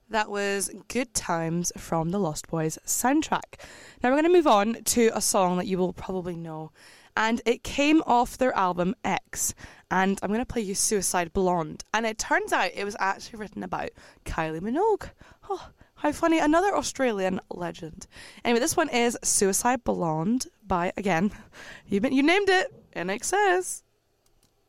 That was Good Times from the Lost Boys soundtrack. Now we're going to move on to a song that you will probably know. And it came off their album X. And I'm going to play you Suicide Blonde. And it turns out it was actually written about Kylie Minogue. Oh, how funny. Another Australian legend. Anyway, this one is Suicide Blonde by, again, you named it, INXS.